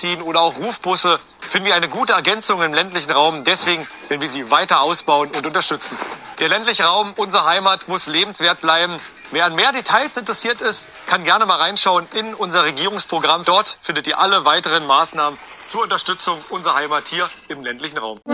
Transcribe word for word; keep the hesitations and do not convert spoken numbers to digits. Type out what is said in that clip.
ziehen oder auch Rufbusse finden wir eine gute Ergänzung im ländlichen Raum. Deswegen werden wir sie weiter ausbauen und unterstützen. Der ländliche Raum, unsere Heimat, muss lebenswert bleiben. Wer an mehr Details interessiert ist, kann gerne mal reinschauen in unser Regierungsprogramm. Dort findet ihr alle weiteren Maßnahmen zur Unterstützung unserer Heimat hier im ländlichen Raum.